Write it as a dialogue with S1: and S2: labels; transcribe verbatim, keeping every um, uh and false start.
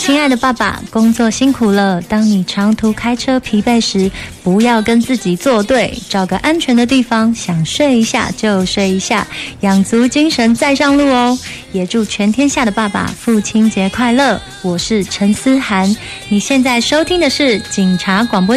S1: 亲爱的爸爸，工作辛苦了。当你长途开车疲惫时，不要跟自己作对，找个安全的地方，想睡一下就睡一下，养足精神再上路哦。也祝全天下的爸爸父亲节快乐！我是陈思涵，你现在收听的是警察广播